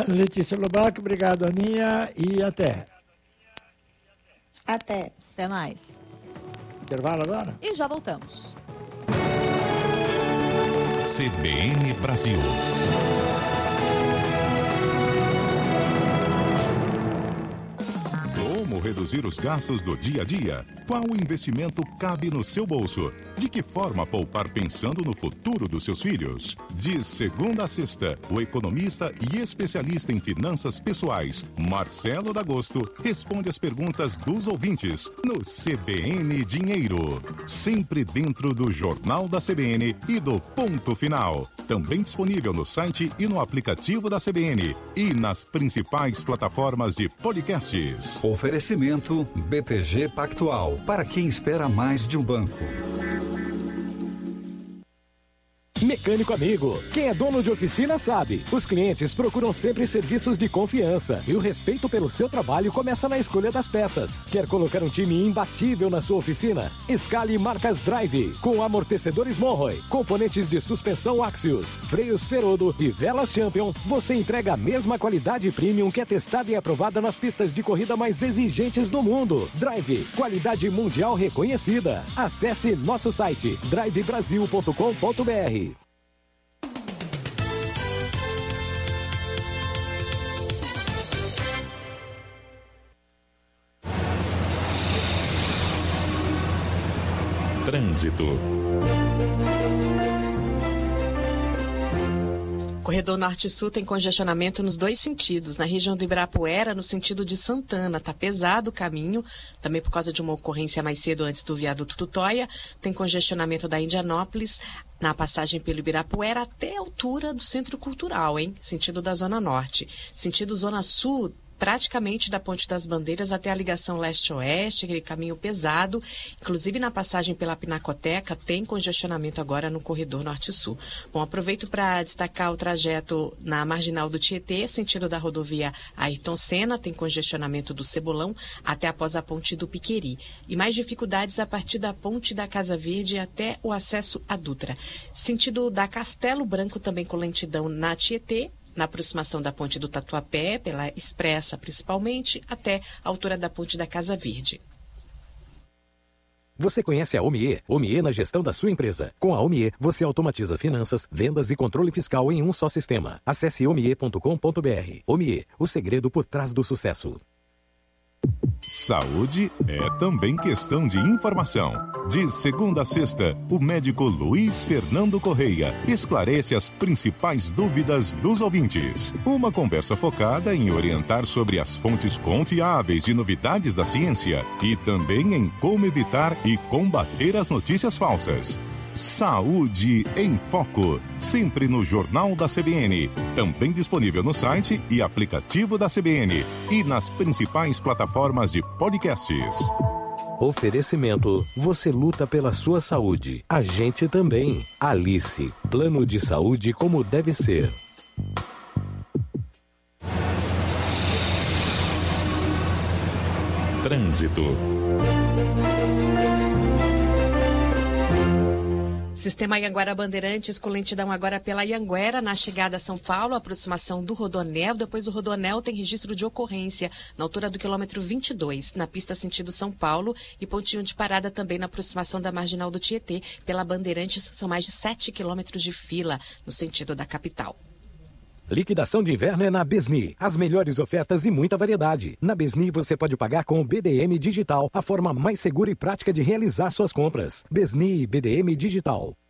Letícia Lobac, obrigado, Aninha, e até. Até. Até mais. Intervalo agora? E já voltamos. CBN Brasil. Como reduzir os gastos do dia a dia? Qual investimento cabe no seu bolso? De que forma poupar pensando no futuro dos seus filhos? De segunda a sexta, o economista e especialista em finanças pessoais, Marcelo D'Agosto, responde as perguntas dos ouvintes no CBN Dinheiro. Sempre dentro do Jornal da CBN e do Ponto Final. Também disponível no site e no aplicativo da CBN e nas principais plataformas de podcasts. Oferecimento BTG Pactual, para quem espera mais de um banco. Mecânico amigo, quem é dono de oficina sabe. Os clientes procuram sempre serviços de confiança e o respeito pelo seu trabalho começa na escolha das peças. Quer colocar um time imbatível na sua oficina? Escale marcas Drive, com amortecedores Monroe, componentes de suspensão Axios, freios Ferodo e velas Champion. Você entrega a mesma qualidade premium que é testada e aprovada nas pistas de corrida mais exigentes do mundo. Drive, qualidade mundial reconhecida. Acesse nosso site drivebrasil.com.br. Trânsito. Corredor Norte-Sul tem congestionamento nos dois sentidos. Na região do Ibirapuera, no sentido de Santana, está pesado o caminho, também por causa de uma ocorrência mais cedo antes do viaduto Tutóia. Tem congestionamento da Indianópolis, na passagem pelo Ibirapuera até a altura do Centro Cultural, sentido da Zona Norte. Sentido Zona Sul, praticamente da Ponte das Bandeiras até a ligação leste-oeste, aquele caminho pesado. Inclusive na passagem pela Pinacoteca tem congestionamento agora no corredor Norte-Sul. Bom, aproveito para destacar o trajeto na Marginal do Tietê, sentido da rodovia Ayrton Senna, tem congestionamento do Cebolão até após a ponte do Piqueri. E mais dificuldades a partir da ponte da Casa Verde até o acesso à Dutra. Sentido da Castelo Branco também com lentidão na Tietê, na aproximação da ponte do Tatuapé, pela Expressa principalmente, até a altura da ponte da Casa Verde. Você conhece a Omie? Omie na gestão da sua empresa. Com a Omie, você automatiza finanças, vendas e controle fiscal em um só sistema. Acesse omie.com.br. Omie, o segredo por trás do sucesso. Saúde é também questão de informação. De segunda a sexta, o médico Luiz Fernando Correia esclarece as principais dúvidas dos ouvintes. Uma conversa focada em orientar sobre as fontes confiáveis de novidades da ciência e também em como evitar e combater as notícias falsas. Saúde em Foco, sempre no Jornal da CBN, também disponível no site e aplicativo da CBN e nas principais plataformas de podcasts. Oferecimento, você luta pela sua saúde, a gente também. Alice, plano de saúde como deve ser. Trânsito. Sistema Anhanguera Bandeirantes com lentidão agora pela Anhanguera, na chegada a São Paulo, aproximação do Rodonel. Depois do Rodonel tem registro de ocorrência na altura do quilômetro 22, na pista sentido São Paulo, e pontinho de parada também na aproximação da Marginal do Tietê. Pela Bandeirantes são mais de 7 quilômetros de fila no sentido da capital. Liquidação de inverno é na Besni. As melhores ofertas e muita variedade. Na Besni você pode pagar com o BDM Digital, a forma mais segura e prática de realizar suas compras. Besni BDM Digital.